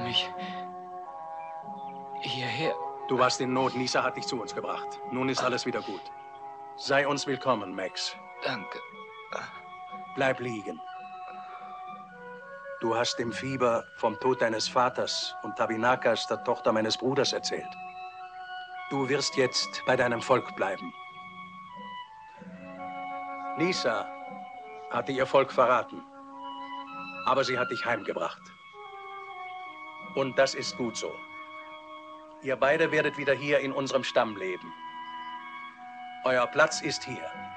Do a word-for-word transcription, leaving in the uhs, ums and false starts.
mich hierher? Du warst in Not. Nisa hat dich zu uns gebracht. Nun ist alles wieder gut. Sei uns willkommen, Max. Danke. Bleib liegen. Du hast dem Fieber vom Tod deines Vaters und Tabinakas, der Tochter meines Bruders, erzählt. Du wirst jetzt bei deinem Volk bleiben. Nisa hatte ihr Volk verraten, aber sie hat dich heimgebracht. Und das ist gut so. Ihr beide werdet wieder hier in unserem Stamm leben. Euer Platz ist hier.